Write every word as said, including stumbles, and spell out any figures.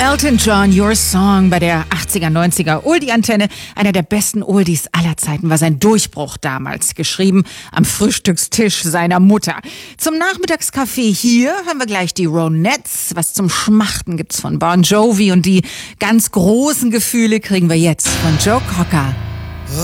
Elton John, Your Song bei der achtziger, neunziger Oldie-Antenne. Einer der besten Oldies aller Zeiten war sein Durchbruch damals, geschrieben am Frühstückstisch seiner Mutter. Zum Nachmittagskaffee hier hören wir gleich die Ronettes. Was zum Schmachten gibt's von Bon Jovi und die ganz großen Gefühle kriegen wir jetzt von Joe Cocker.